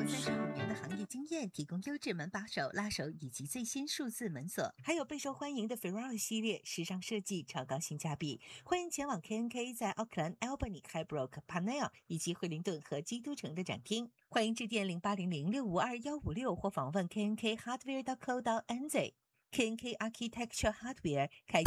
35年的行业经验，提供优质门把手、拉手以及最新数字门锁，还有备受欢迎的 Ferrari 系列，时尚设计，超高性价比。欢迎前往 KNK 在奥克兰、Albany、Highbrook、Panel 以及惠灵顿和基督城的展厅。欢迎致电0800652156或访问 KNK Hardware.co.nz。KNK Architecture Hardware 开